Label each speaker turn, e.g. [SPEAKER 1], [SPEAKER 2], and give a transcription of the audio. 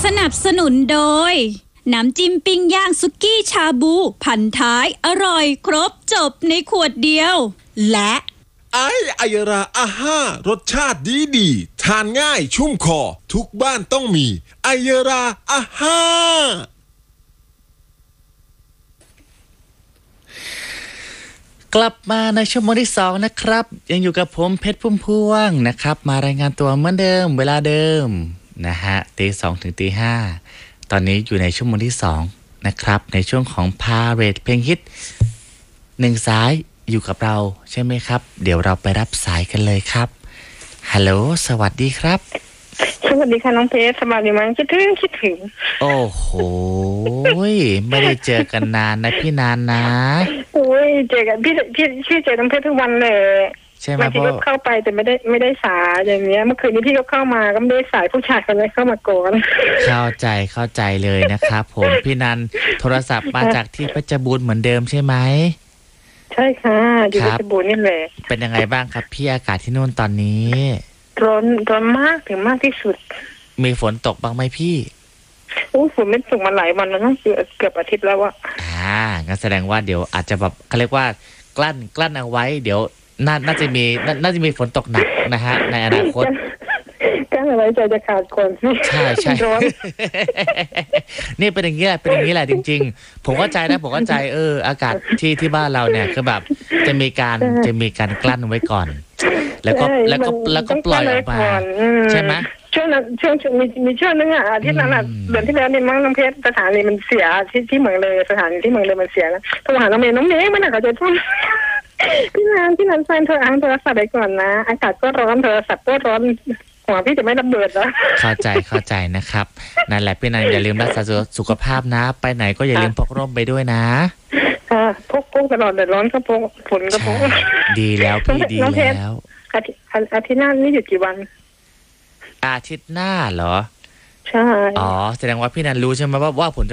[SPEAKER 1] นับสนุนโดยน้ำจิ้มปิ้งย่างสุกี้ชาบูพันท้ายอร่อยครบจบในขวดเดียวและ
[SPEAKER 2] ไอยราอาห้ารสชาติดีทานง่ายชุ่มคอทุกบ้านต้องมีไอยราอาห้าก
[SPEAKER 3] ลับมาในชั่วโมงที่2นะครับยังอยู่กับผมเพชรพุ่มพวงนะครับมารายงานตัวเหมือนเดิมเวลาเดิมนะฮะตี 2 ถึงตี 5ตอนนี้อยู่ในชั่วโมงที่2นะครับในช่วงของพาเรดเพลงฮิต1สายอยู่กับเราใช่ไหมครับเดี๋ยวเราไปรับสายกันเลยครับฮัลโหลสวัสดีครับ
[SPEAKER 4] สวัสดีค่ะน้องเพชรสบายดีไหมคิดถึง
[SPEAKER 3] โอ้โหไม่ได้เจอกันนานนะพี่นานนะ
[SPEAKER 4] โอ้ยเจอกันพี่เจอน้องเพชรทุกวันเลย
[SPEAKER 3] ใช่ไหม
[SPEAKER 4] พี่ก็เข้าไปแต่ไม่ได้สายอย่างเงี้ยเมื่อคืนนี้พี่ก็เข้ามาก็ไม่ได้สายผู้ชายคนนี้เข้ามาก่อน
[SPEAKER 3] เข้าใจเลยนะครับผมพี่นันโทรศัพท์มาจากที่เพชรบูรณ์เหมือนเดิมใช่ไหม
[SPEAKER 4] ใช่ค่ะอยู่เพชรบูรณ์นี่แหละ
[SPEAKER 3] เป็นยังไงบ้างครับพี่อากาศที่นู่นตอนนี้
[SPEAKER 4] ร้อนมากถึงมากที่สุด
[SPEAKER 3] มีฝนตกบ้างไหมพี่
[SPEAKER 4] ฝนไม่ตกมาหลายวันแล้วนะเกือบอาทิตย์แล้วอะ
[SPEAKER 3] งั้นแสดงว่าเดี๋ยวอาจจะแบบเขาเรียกว่ากลั้นเอาไว้เดี๋ยวน่าจะมีฝนตกหนักนะฮะในอนาคต
[SPEAKER 4] กั้นเอาไว้ใจจะขาดคน
[SPEAKER 3] ใช่นี่เป็นอย่างนี้แหละจริงๆผมเข้าใจนะผมเข้าใจอากาศที่บ้านเราเนี่ยคือแบบจะมีการกลั้นไว้ก่อนแล้วก็ปล่อยออกมาใช่ไหม
[SPEAKER 4] ช่วงมีช่วงนึงอ่ะที่นั้นอ่ะเดือนที่แล้วนี่มั้งน้องเพชรสถานีมันเสียที่เมืองเลยสถานีที่เมืองเลยมันเสียนะโทรหาน้องเมย์มันก็จะพูดพี่นันแฟนโทรศัพท์ไปก่อนนะอากาศก็ร้อนโทรศัพท์ก็ร้อนหัวพี่จะไม่ระเบิดแล้ว
[SPEAKER 3] เข้าใจนะครับนั่นแหละพี่นันอย่าลืมรักษาสุขภาพนะไปไหนก็อย่าลืมพกร่มไปด้วยนะ
[SPEAKER 4] พกตลอดแต่ร้อนก็พกฝนก็พก
[SPEAKER 3] ดีแล้วพี่ดีแล้ว
[SPEAKER 4] อาทิตย์หน้านี่หยุดกี่วัน
[SPEAKER 3] อาทิตย์หน้าเหรอ
[SPEAKER 4] ใช่
[SPEAKER 3] แสดงว่าพี่นันรู้ใช่ไหมว่าผล